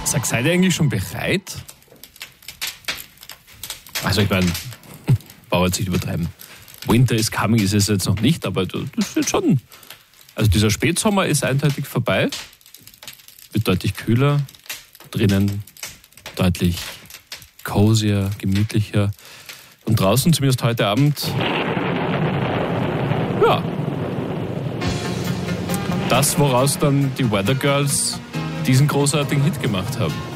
Seid ihr eigentlich schon bereit? Also ich meine, braucht jetzt nicht übertreiben. Winter is coming ist es jetzt noch nicht, aber das ist jetzt schon. Also dieser Spätsommer ist eindeutig vorbei. Wird deutlich kühler. Drinnen deutlich cozier, gemütlicher. Und draußen, zumindest heute Abend, ja, das, woraus dann die Weather Girls diesen großartigen Hit gemacht haben.